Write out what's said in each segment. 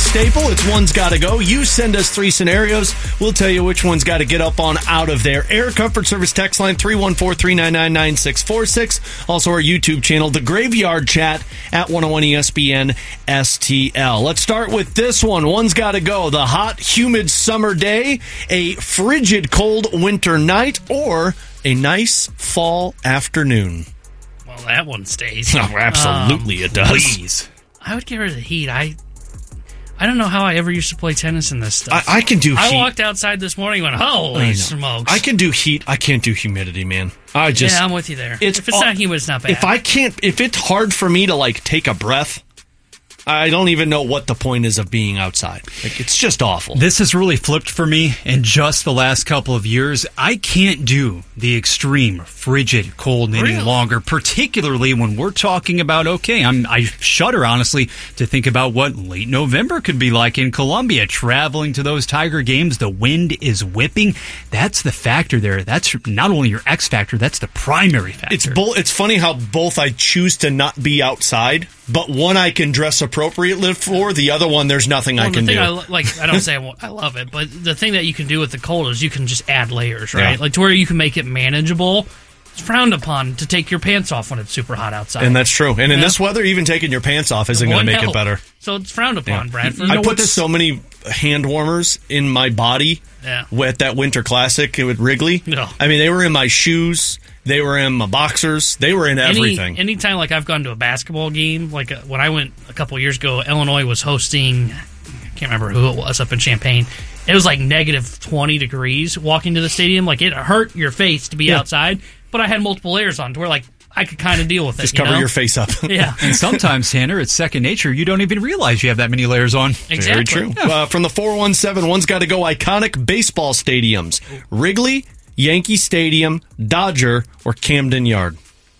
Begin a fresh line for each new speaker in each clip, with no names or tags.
staple. It's One's Gotta Go. You send us 3 scenarios. We'll tell you which one's got to get up on out of there. Air Comfort Service text line 314-399-9646. Also our YouTube channel, The Graveyard Chat at 101 ESPN STL. Let's start with this one. One's Gotta Go. The hot, humid summer day, a frigid, cold winter night, or a nice fall afternoon.
Well, that one stays.
Oh, absolutely it does.
Please. I would get rid of the heat. I don't know how I ever used to play tennis in this stuff.
I can do heat.
I walked outside this morning and went, holy smokes.
I can do heat. I can't do humidity, man.
Yeah, I'm with you there. If it's not humid, it's not bad.
If it's hard for me to like take a breath, I don't even know what the point is of being outside. Like, it's just awful.
This has really flipped for me in just the last couple of years. I can't do the extreme frigid cold any longer, particularly when we're talking about, I shudder, honestly, to think about what late November could be like in Columbia. Traveling to those Tiger games, the wind is whipping. That's the factor there. That's not only your X factor, that's the primary factor.
It's funny how both I choose to not be outside, but one I can dress appropriately for, the other one there's nothing I can do.
I don't say I love it, but the thing that you can do with the cold is you can just add layers, right? Yeah. Like to where you can make it manageable. It's frowned upon to take your pants off when it's super hot outside.
And that's true. And in this weather, even taking your pants off isn't going to make it better.
So it's frowned upon, Bradford.
I put so many hand warmers in my body with that Winter Classic with Wrigley. No. I mean, they were in my shoes. They were in my boxers. They were in everything.
Anytime like I've gone to a basketball game, like when I went a couple years ago, Illinois was hosting, I can't remember who it was, up in Champaign. It was like negative 20 degrees walking to the stadium. Like it hurt your face to be outside, but I had multiple layers on to where like I could kind of deal with it.
Just cover your face up.
Yeah.
And sometimes, Tanner, it's second nature. You don't even realize you have that many layers on.
Exactly.
Very true. Yeah. From the 417, One's Got to Go. Iconic baseball stadiums. Wrigley, Yankee Stadium, Dodger, or Camden Yard.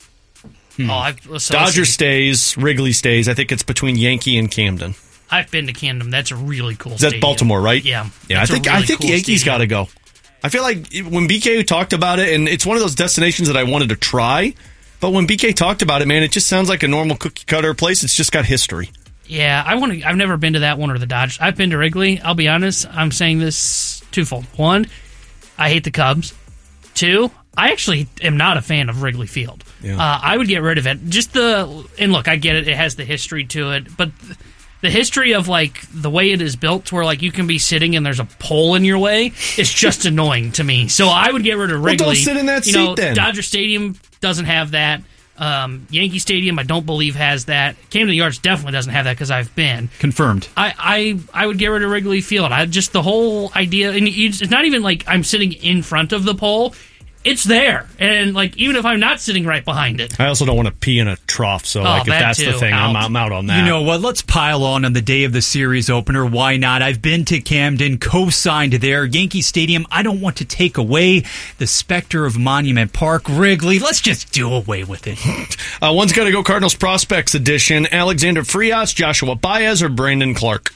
Dodger stays, Wrigley stays. I think it's between Yankee and Camden.
I've been to Camden. That's a really cool stadium.
That's Baltimore, right?
Yeah.
I think Yankees got to go. I feel like when BK talked about it, and it's one of those destinations that I wanted to try, but when BK talked about it, man, it just sounds like a normal cookie cutter place. It's just got history.
Yeah, I've never been to that one or the Dodgers. I've been to Wrigley. I'll be honest. I'm saying this twofold. One, I hate the Cubs. 2, I actually am not a fan of Wrigley Field. Yeah. I would get rid of it. And look, I get it. It has the history to it, but the history of like the way it is built, to where like you can be sitting and there's a pole in your way, is just annoying to me. So I would get rid of Wrigley.
Well, don't sit in that seat then.
Dodger Stadium doesn't have that. Yankee Stadium, I don't believe has that. Camden Yards definitely doesn't have that because I've been
confirmed.
I would get rid of Wrigley Field. Just the whole idea, and it's not even like I'm sitting in front of the pole. It's there, and like even if I'm not sitting right behind it.
I also don't want to pee in a trough, so if that's the thing, I'm out on that.
You know what? Let's pile on the day of the series opener. Why not? I've been to Camden, co-signed there. Yankee Stadium, I don't want to take away the specter of Monument Park. Wrigley, let's just do away with it.
One's Got to Go Cardinals Prospects Edition. Alexander Frias, Joshua Baez, or Brandon Clark?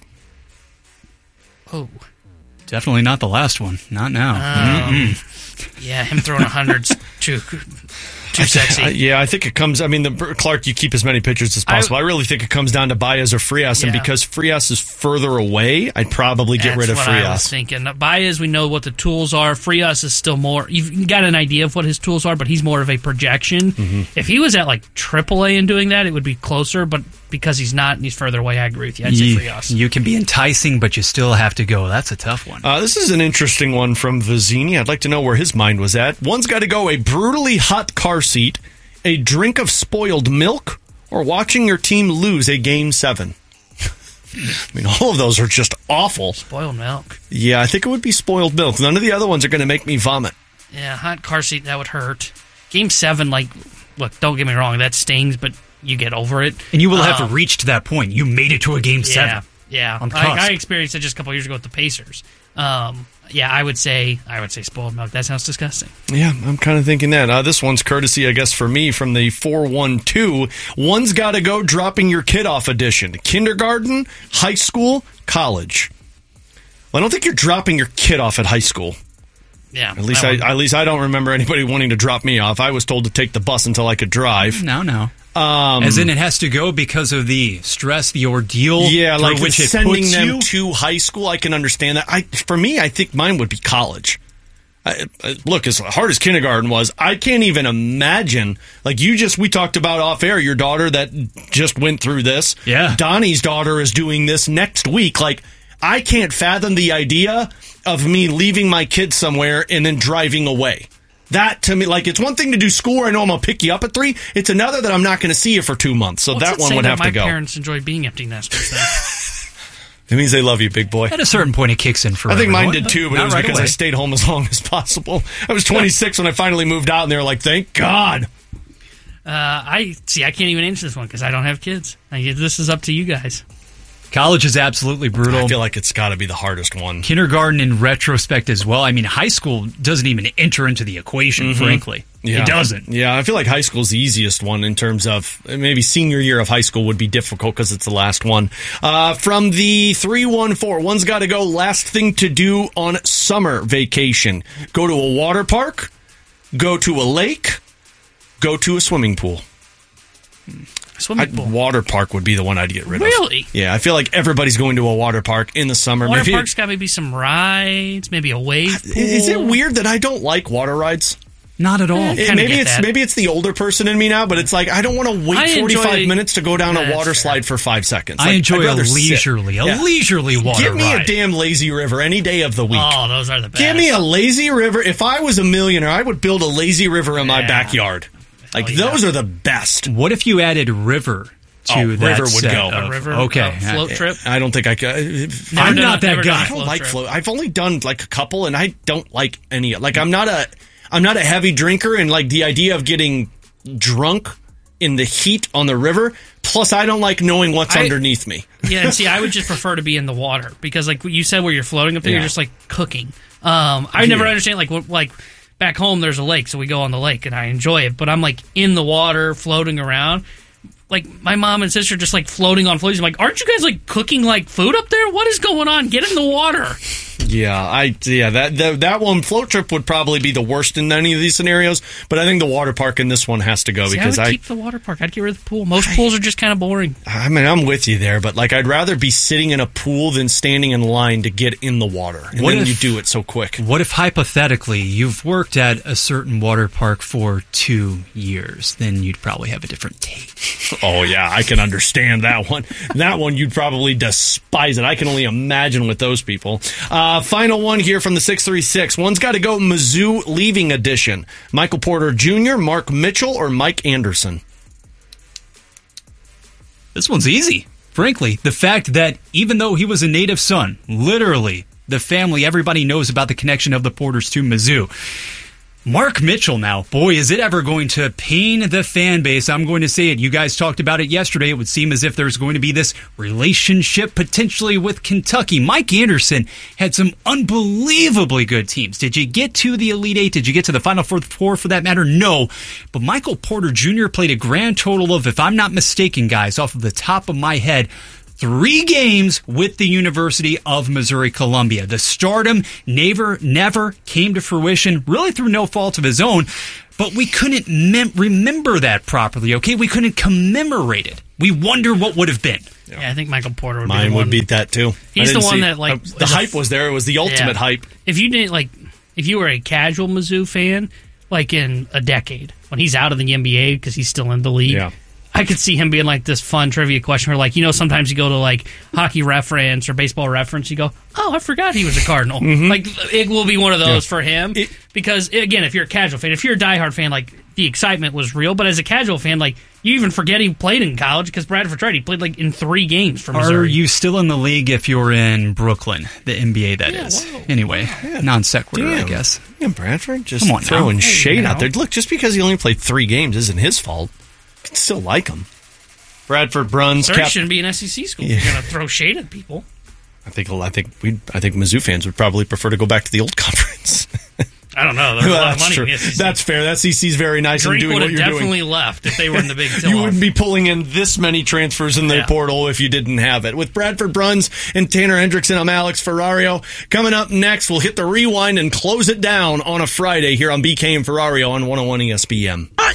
Oh.
Definitely not the last one. Not now.
Yeah, him throwing 100's too sexy.
I think it comes... Clark, you keep as many pitchers as possible. I really think it comes down to Baez or Frias, and because Frias is further away, I'd probably get rid of Frias.
That's what I was thinking. Baez, we know what the tools are. Frias is still more... You've got an idea of what his tools are, but he's more of a projection. Mm-hmm. If he was at like AAA and doing that, it would be closer, but because he's not and he's further away, I agree with you. I'd say Frias.
You can be enticing, but you still have to go. That's a tough one.
This is an interesting one from Vizzini. I'd like to know where his mind was at. One's Got to Go: a brutally hot car seat, a drink of spoiled milk, or watching your team lose a Game 7. All of those are just awful.
Spoiled milk.
Yeah, I think it would be spoiled milk. None of the other ones are going to make me vomit.
Yeah, hot car seat, that would hurt. Game 7, look, don't get me wrong, that stings, but you get over it.
And you will have reached that point. You made it to a Game 7.
Yeah. I experienced it just a couple years ago with the Pacers. I would say spoiled milk. That sounds disgusting.
Yeah, I'm kind of thinking that. This one's courtesy, I guess, for me from the 412. One's Got to Go dropping your kid off edition. Kindergarten, high school, college. Well, I don't think you're dropping your kid off at high school.
Yeah.
At least I don't remember anybody wanting to drop me off. I was told to take the bus until I could drive.
No. As in, it has to go because of the stress, the ordeal.
Yeah, like
which it
sending
puts
them
you
to high school. I can understand that. For me, I think mine would be college. Look, as hard as kindergarten was, I can't even imagine. Like we talked about off air, your daughter that just went through this.
Yeah.
Donnie's daughter is doing this next week. Like, I can't fathom the idea of me leaving my kids somewhere and then driving away. That, to me, like, it's one thing to do school. I know I'm going to pick you up at 3. It's another that I'm not going to see you for 2 months. So that one would have to go.
My parents enjoy being empty nesters then.
It means they love you, big boy.
At a certain point, it kicks in for
I think
everyone.
mine did too, but it was because I stayed home as long as possible. I was 26 when I finally moved out, and they were like, thank God.
I can't even answer this one because I don't have kids. This is up to you guys.
College is absolutely brutal.
I feel like it's got to be the hardest one.
Kindergarten in retrospect as well. I mean, high school doesn't even enter into the equation, frankly.
Yeah.
It doesn't.
Yeah, I feel like high school's the easiest one in terms of maybe senior year of high school would be difficult because it's the last one. From the 314, one's got to go. Last thing to do on summer vacation. Go to a water park, go to a lake, go to a swimming pool.
Swimming pool.
Water park would be the one I'd get rid of.
Really?
Yeah, I feel like everybody's going to a water park in the summer.
Water park's got maybe some rides, maybe a wave pool.
Is it weird that I don't like water rides?
Not at all.
Maybe it's the older person in me now, but it's like I don't want to wait 45 minutes to go down a water slide for 5 seconds. Like,
I enjoy a leisurely water
Give me
ride.
a damn lazy river any day of the week.
Oh, those are the best.
Give me a lazy river. If I was a millionaire, I would build a lazy river in my backyard. Like, those are the best.
What if you added river to that
river would
set
go.
of-
A river
okay.
float trip?
I don't think I could.
I'm not that guy.
I don't like float. I've only done like a couple, and I don't like any. Like, I'm not a heavy drinker, and like the idea of getting drunk in the heat on the river. Plus, I don't like knowing what's underneath me.
Yeah, and see, I would just prefer to be in the water because, like you said, where you're floating up there, you're just like cooking. I never understand like back home there's a lake, so we go on the lake and I enjoy it. But I'm like in the water, floating around. Like my mom and sister just like floating on floaties. I'm like, aren't you guys like cooking like food up there? What is going on? Get in the water.
Yeah, that one float trip would probably be the worst in any of these scenarios. But I think the water park in this one has to go because
I would keep the water park. I'd get rid of the pool. Most pools are just kind of boring.
I mean, I'm with you there, but like I'd rather be sitting in a pool than standing in line to get in the water. And then you do it so quick.
What if hypothetically you've worked at a certain water park for 2 years? Then you'd probably have a different take.
Oh yeah, I can understand that one. That one you'd probably despise it. I can only imagine with those people. Final one here from the 636. One's got to go Mizzou Leaving Edition. Michael Porter Jr., Mark Mitchell, or Mike Anderson?
This one's easy. Frankly, the fact that even though he was a native son, literally, the family, everybody knows about the connection of the Porters to Mizzou. Mark Mitchell now, boy, is it ever going to pain the fan base. I'm going to say it. You guys talked about it yesterday. It would seem as if there's going to be this relationship potentially with Kentucky. Mike Anderson had some unbelievably good teams. Did you get to the Elite Eight? Did you get to the Final Four for that matter? No. But Michael Porter Jr. played a grand total of, if I'm not mistaken, guys, off of the top of my head, 3 games with the University of Missouri-Columbia. The stardom never came to fruition, really through no fault of his own, but we couldn't remember that properly, okay? We couldn't commemorate it. We wonder what would have been.
Yeah, I think Michael Porter would be
Mine
the one.
would beat that, too.
He's the one that, like...
the hype was there. It was the ultimate hype.
If you didn't, like... If you were a casual Mizzou fan, like in a decade, when he's out of the NBA because he's still in the league... I could see him being like this fun trivia question where, like, you know, sometimes you go to like Hockey Reference or Baseball Reference, you go, oh, I forgot he was a Cardinal. Like, it will be one of those for him because, again, if you're a casual fan, if you're a diehard fan, like, the excitement was real, but as a casual fan, like, you even forget he played in college because Bradford tried. He played like in 3 games for Missouri.
Are you still in the league if you're in Brooklyn, the NBA that is?
Whoa.
Anyway, non sequitur, I guess.
Yeah, Bradford just
Come on
throwing
now.
shade out there. Look, just because he only played 3 games isn't his fault. You can still like him. Bradford Bruns.
Missouri shouldn't be an SEC school. You're going to throw shade at people.
I think Mizzou fans would probably prefer to go back to the old conference.
I don't know. There's a lot of money in the SEC.
That's fair. That SEC's very nice in doing what you're doing.
Drink would have definitely left if they were in the Big 12.
You wouldn't be pulling in this many transfers in the portal if you didn't have it. With Bradford Bruns and Tanner Hendrickson, I'm Alex Ferrario. Coming up next, we'll hit the rewind and close it down on a Friday here on BK and Ferrario on 101 ESPN.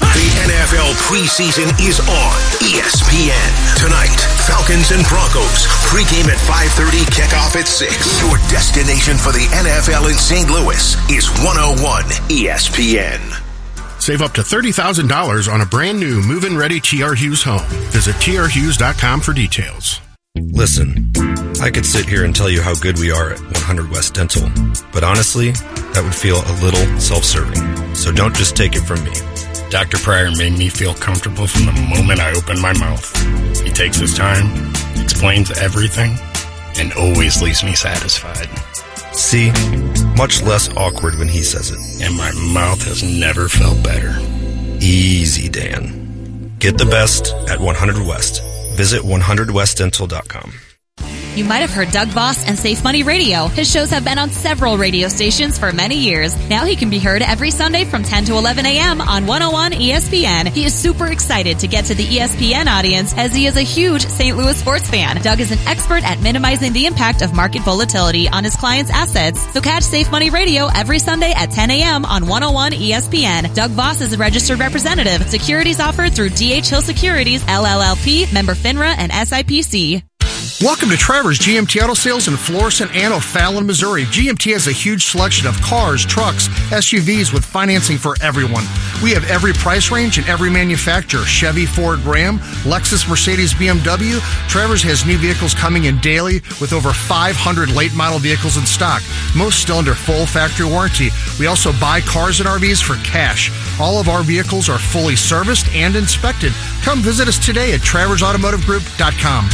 NFL preseason is on ESPN. Tonight, Falcons and Broncos. Pregame at 5:30, kickoff at 6. Your destination for the NFL in St. Louis is 101 ESPN.
Save up to $30,000 on a brand new move-in ready TR Hughes home. Visit trhughes.com for details.
Listen, I could sit here and tell you how good we are at 100 West Dental, but honestly, that would feel a little self-serving. So don't just take it from me.
Dr. Pryor made me feel comfortable from the moment I opened my mouth. He takes his time, explains everything, and always leaves me satisfied.
See, much less awkward when he says it.
And my mouth has never felt better.
Easy, Dan. Get the best at 100 West. Visit 100westdental.com.
You might have heard Doug Voss and Safe Money Radio. His shows have been on several radio stations for many years. Now he can be heard every Sunday from 10 to 11 a.m. on 101 ESPN. He is super excited to get to the ESPN audience as he is a huge St. Louis sports fan. Doug is an expert at minimizing the impact of market volatility on his clients' assets. So catch Safe Money Radio every Sunday at 10 a.m. on 101 ESPN. Doug Voss is a registered representative. Securities offered through D.H. Hill Securities, LLLP, member FINRA and SIPC.
Welcome to Travers GMT Auto Sales in Florissant and O'Fallon, Missouri. GMT has a huge selection of cars, trucks, SUVs with financing for everyone. We have every price range and every manufacturer. Chevy, Ford, Ram, Lexus, Mercedes, BMW. Travers has new vehicles coming in daily with over 500 late model vehicles in stock, most still under full factory warranty. We also buy cars and RVs for cash. All of our vehicles are fully serviced and inspected. Come visit us today at TraversAutomotiveGroup.com.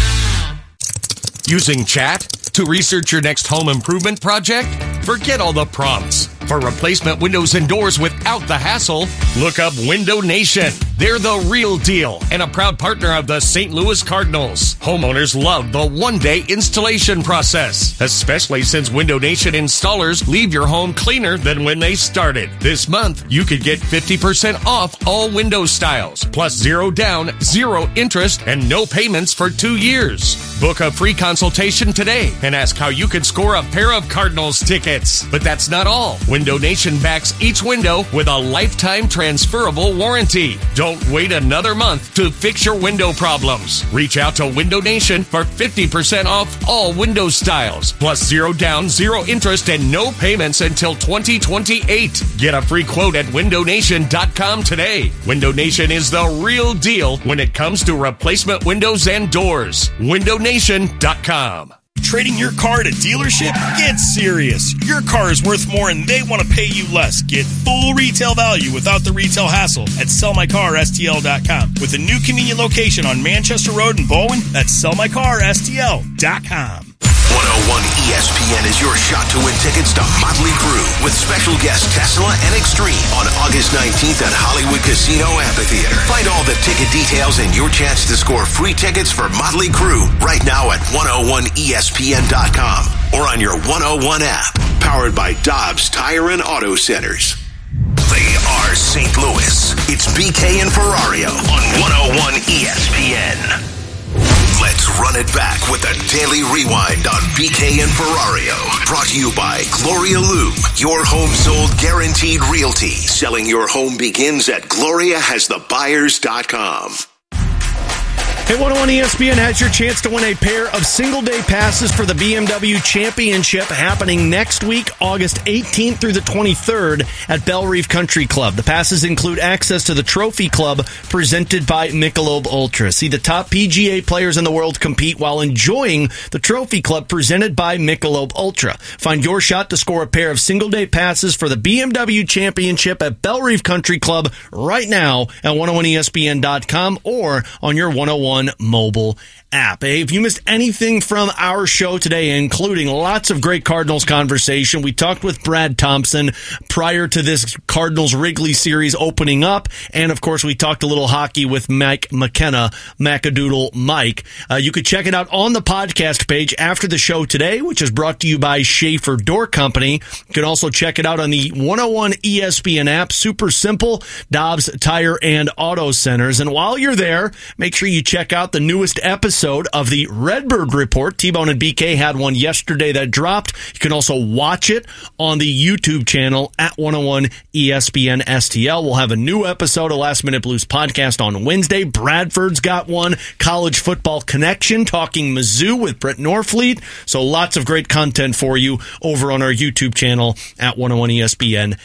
Using chat to research your next home improvement project? Forget all the prompts. For replacement windows and doors without the hassle, look up Window Nation. They're the real deal and a proud partner of the St. Louis Cardinals. Homeowners love the one-day installation process, especially since Window Nation installers leave your home cleaner than when they started. This month, you could get 50% off all window styles, plus 0 down, 0 interest, and no payments for 2 years. Book a free consultation today and ask how you could score a pair of Cardinals tickets. But that's not all. Window Nation backs each window with a lifetime transferable warranty. Don't wait another month to fix your window problems. Reach out to Window Nation for 50% off all window styles, plus 0 down, 0 interest, and no payments until 2028. Get a free quote at windownation.com today. Window Nation is the real deal when it comes to replacement windows and doors. windownation.com.
Trading your car at a dealership? Get serious. Your car is worth more and they want to pay you less. Get full retail value without the retail hassle at sellmycarstl.com. With a new convenient location on Manchester Road in Baldwin, that's sellmycarstl.com.
101 ESPN is your shot to win tickets to Motley Crue with special guests Tesla and Extreme on August 19th at Hollywood Casino Amphitheater. Find all the ticket details and your chance to score free tickets for Motley Crue right now at 101ESPN.com or on your 101 app. Powered by Dobbs Tire and Auto Centers. They are St. Louis. It's BK and Ferrario on 101 ESPN. Let's run it back with a daily rewind on BK and Ferrario. Brought to you by Gloria Loom, your home sold guaranteed realty. Selling your home begins at GloriaHasTheBuyers.com.
Hey, 101 ESPN has your chance to win a pair of single-day passes for the BMW Championship happening next week, August 18th through the 23rd at Belle Reeve Country Club. The passes include access to the Trophy Club presented by Michelob Ultra. See the top PGA players in the world compete while enjoying the Trophy Club presented by Michelob Ultra. Find your shot to score a pair of single-day passes for the BMW Championship at Belle Reeve Country Club right now at 101ESPN.com or on your 101 mobile app. Hey, if you missed anything from our show today, including lots of great Cardinals conversation, we talked with Brad Thompson prior to this Cardinals Wrigley series opening up, and of course we talked a little hockey with Mike McKenna, Macadoodle Mike. You could check it out on the podcast page after the show today, which is brought to you by Schaefer Door Company. You can also check it out on the 101 ESPN app. Super simple. Dobbs Tire and Auto Centers. And while you're there, make sure you check check out the newest episode of the Redbird Report. T-Bone and BK had one yesterday that dropped. You can also watch it on the YouTube channel at 101 ESPN STL. We'll have a new episode of Last Minute Blues podcast on Wednesday. Bradford's got one. College Football Connection, talking Mizzou with Brett Norfleet. So lots of great content for you over on our YouTube channel at 101 ESPN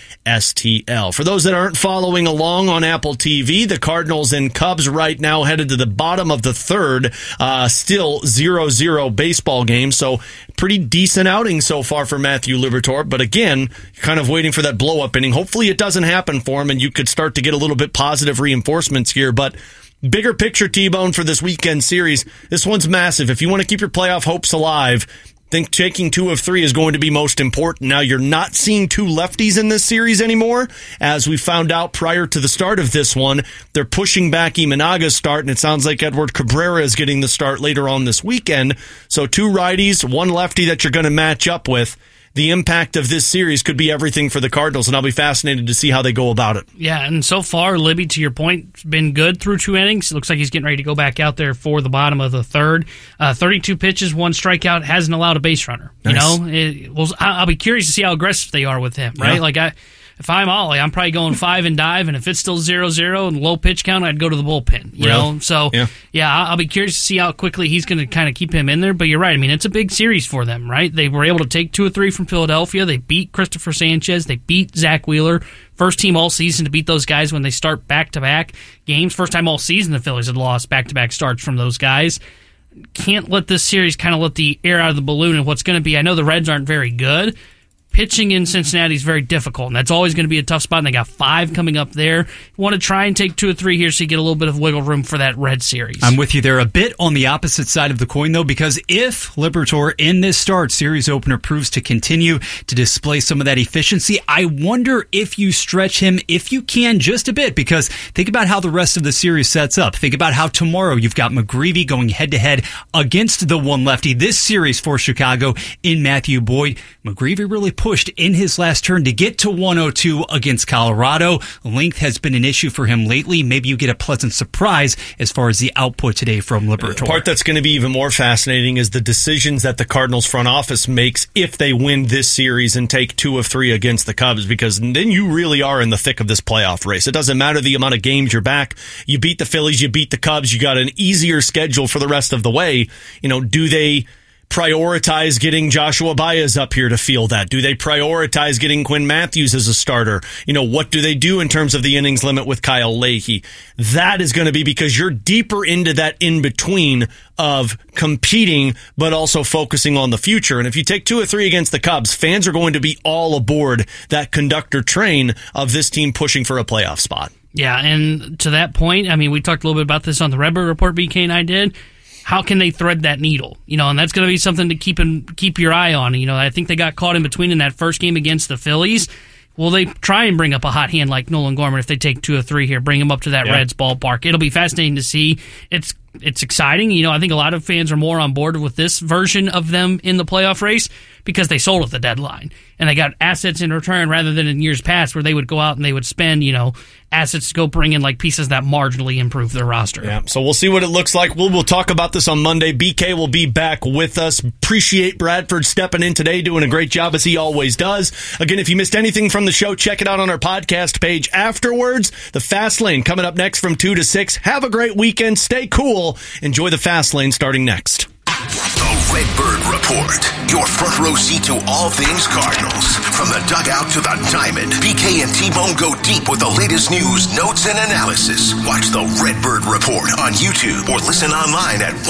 STL. For those that aren't following along on Apple TV, the Cardinals and Cubs right now headed to the bottom of the third, still 0-0 baseball game. So pretty decent outing so far for Matthew Liberatore. But again, kind of waiting for that blow-up inning. Hopefully it doesn't happen for him and you could start to get a little bit positive reinforcements here. But bigger picture, T-Bone, for this weekend series, this one's massive. If you want to keep your playoff hopes alive, think taking 2 of 3 is going to be most important. Now, you're not seeing 2 lefties in this series anymore. As we found out prior to the start of this one, they're pushing back Imanaga's start, and it sounds like Edward Cabrera is getting the start later on this weekend. So 2 righties, 1 lefty that you're going to match up with. The impact of this series could be everything for the Cardinals, and I'll be fascinated to see how they go about it.
Yeah, and so far, Libby, to your point, been good through 2 innings. It looks like he's getting ready to go back out there for the bottom of the third. 32 pitches, 1 strikeout, hasn't allowed a base runner.
Nice.
I'll be curious to see how aggressive they are with him, right?
Yeah.
If I'm Ollie, I'm probably going 5 and dive, and if it's still 0-0 and low pitch count, I'd go to the bullpen. You know, so I'll be curious to see how quickly he's going to kind of keep him in there. But you're right. I mean, it's a big series for them, right? They were able to take 2 of 3 from Philadelphia. They beat Christopher Sanchez. They beat Zach Wheeler. First team all season to beat those guys when they start back-to-back games. First time all season the Phillies had lost back-to-back starts from those guys. Can't let this series kind of let the air out of the balloon and what's going to be. I know the Reds aren't very good. Pitching in Cincinnati is very difficult, and that's always going to be a tough spot, and they got 5 coming up there. You want to try and take 2 or 3 here so you get a little bit of wiggle room for that Red series.
I'm with you there. A bit on the opposite side of the coin, though, because if Liberatore in this start series opener proves to continue to display some of that efficiency, I wonder if you stretch him, if you can, just a bit, because think about how the rest of the series sets up. Think about how tomorrow you've got McGreevy going head-to-head against the one lefty. This series for Chicago in Matthew Boyd. McGreevy really pushed in his last turn to get to 102 against Colorado. Length has been an issue for him lately. Maybe you get a pleasant surprise as far as the output today from Liberatore.
The part that's going to be even more fascinating is the decisions that the Cardinals front office makes if they win this series and take 2 of 3 against the Cubs, because then you really are in the thick of this playoff race. It doesn't matter the amount of games you're back. You beat the Phillies, you beat the Cubs, you got an easier schedule for the rest of the way. Do they prioritize getting Joshua Baez up here to feel that? Do they prioritize getting Quinn Matthews as a starter? What do they do in terms of the innings limit with Kyle Leahy? That is going to be because you're deeper into that in-between of competing, but also focusing on the future. And if you take 2 or 3 against the Cubs, fans are going to be all aboard that conductor train of this team pushing for a playoff spot.
Yeah, and to that point, I mean, we talked a little bit about this on the Redbird Report, BK and I did. How can they thread that needle? And that's going to be something to keep your eye on. I think they got caught in between in that first game against the Phillies. Will they try and bring up a hot hand like Nolan Gorman if they take 2 or 3 here, bring him up to that Reds ballpark? It'll be fascinating to see. It's exciting. I think a lot of fans are more on board with this version of them in the playoff race because they sold at the deadline and they got assets in return rather than in years past where they would go out and they would spend, assets to go bring in like pieces that marginally improve their roster.
Yeah, so we'll see what it looks like. We'll talk about this on Monday. BK will be back with us. Appreciate Bradford stepping in today, doing a great job as he always does. Again, if you missed anything from the show, check it out on our podcast page afterwards. The Fast Lane coming up next from 2 to 6. Have a great weekend. Stay cool. Enjoy the Fast Lane starting next.
The Redbird Report, your front row seat to all things Cardinals. From the dugout to the diamond, BK and T-Bone go deep with the latest news, notes, and analysis. Watch the Redbird Report on YouTube or listen online at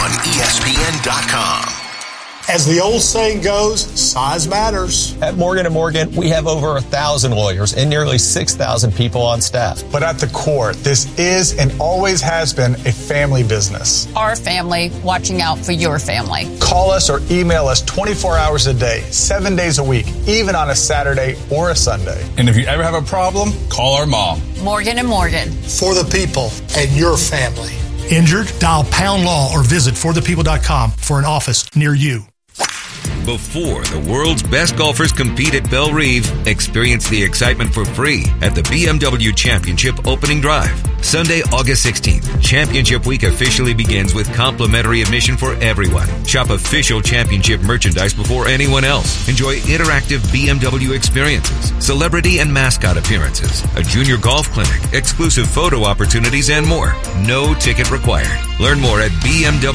101ESPN.com.
As the old saying goes, size matters.
At Morgan & Morgan, we have over 1,000 lawyers and nearly 6,000 people on staff.
But at the core, this is and always has been a family business.
Our family watching out for your family.
Call us or email us 24 hours a day, 7 days a week, even on a Saturday or a Sunday.
And if you ever have a problem, call our mom.
Morgan & Morgan.
For the people and your family.
Injured? Dial Pound Law or visit forthepeople.com for an office near you.
Before the world's best golfers compete at Belle Reve, experience the excitement for free at the BMW Championship Opening Drive. Sunday, August 16th, Championship Week officially begins with complimentary admission for everyone. Shop official championship merchandise before anyone else. Enjoy interactive BMW experiences, celebrity and mascot appearances, a junior golf clinic, exclusive photo opportunities, and more. No ticket required. Learn more at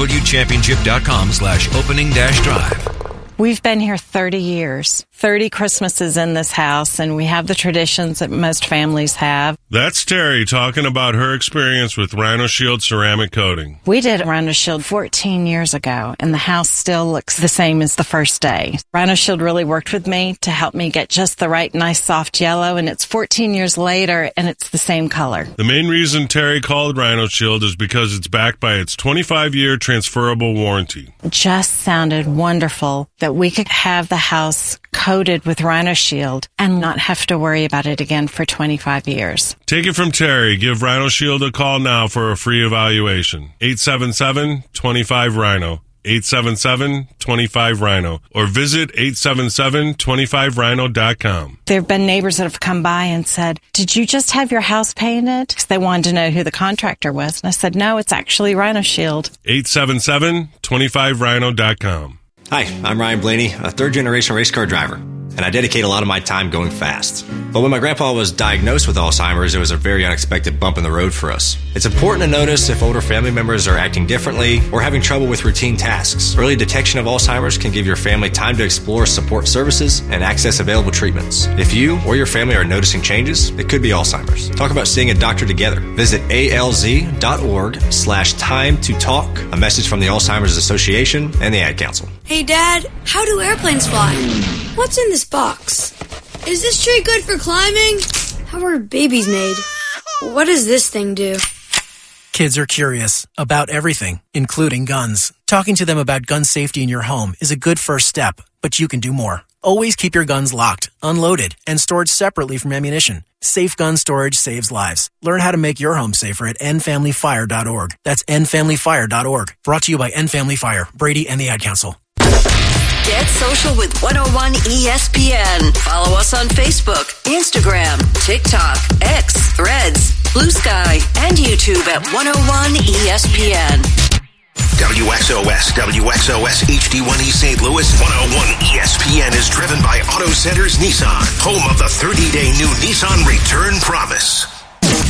bmwchampionship.com/opening-drive.
We've been here 30 years, 30 Christmases in this house, and we have the traditions that most families have.
That's Terry talking about her experience with Rhino Shield ceramic coating.
We did Rhino Shield 14 years ago, and the house still looks the same as the first day. Rhino Shield really worked with me to help me get just the right nice soft yellow, and it's 14 years later, and it's the same color.
The main reason Terry called Rhino Shield is because it's backed by its 25-year transferable warranty.
It just sounded wonderful that we could have the house coated with Rhino Shield and not have to worry about it again for 25 years.
Take it from Terry. Give Rhino Shield a call now for a free evaluation. 877-25-RHINO. 877-25-RHINO. Or visit 877-25rhino.com.
There have been neighbors that have come by and said, "Did you just have your house painted?" Because they wanted to know who the contractor was. And I said, "No, it's actually Rhino Shield."
877-25rhino.com.
Hi, I'm Ryan Blaney, a third-generation race car driver, and I dedicate a lot of my time going fast. But when my grandpa was diagnosed with Alzheimer's, it was a very unexpected bump in the road for us. It's important to notice if older family members are acting differently or having trouble with routine tasks. Early detection of Alzheimer's can give your family time to explore support services and access available treatments. If you or your family are noticing changes, it could be Alzheimer's. Talk about seeing a doctor together. Visit alz.org/time to talk. A message from the Alzheimer's Association and the Ad Council.
Hey, Dad, how do airplanes fly? What's in this box? Is this tree good for climbing? How are babies made? What does this thing do?
Kids are curious about everything, including guns. Talking to them about gun safety in your home is a good first step, but you can do more. Always keep your guns locked, unloaded, and stored separately from ammunition. Safe gun storage saves lives. Learn how to make your home safer at endfamilyfire.org. That's endfamilyfire.org. Brought to you by End Family Fire, Brady, and the Ad Council.
Get social with 101 ESPN. Follow us on Facebook, Instagram, TikTok, X, Threads, Blue Sky, and YouTube at 101 ESPN.
WXOS HD1E St. Louis 101 ESPN is driven by Auto Centers Nissan, home of the 30-day new Nissan Return Promise.